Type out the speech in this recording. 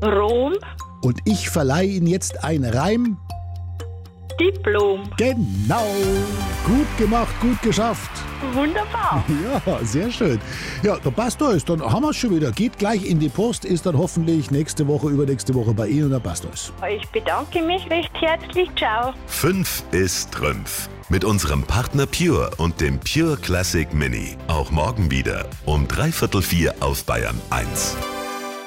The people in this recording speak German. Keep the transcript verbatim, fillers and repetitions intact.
Rom. Und ich verleihe Ihnen jetzt ein Reim. Diplom. Genau. Gut gemacht, gut geschafft. Wunderbar. Ja, sehr schön. Ja, der Bastos, dann haben wir es schon wieder. Geht gleich in die Post, ist dann hoffentlich nächste Woche, übernächste Woche bei Ihnen, der Bastos. Ich bedanke mich recht herzlich. Ciao. Fünf ist Trümpf. Mit unserem Partner Pure und dem Pure Classic Mini. Auch morgen wieder um dreiviertel vier auf Bayern eins.